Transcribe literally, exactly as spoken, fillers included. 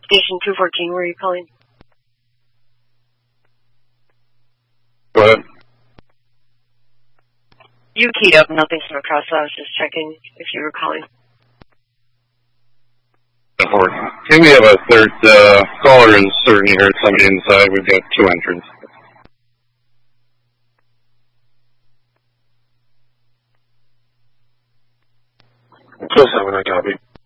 Station two fourteen, where are you calling? Go ahead. You keyed up, nothing came across, so I was just checking if you were calling. Can we have a third uh, caller is certain you heard somebody inside? We've got two entrants. Plus seven, I copy.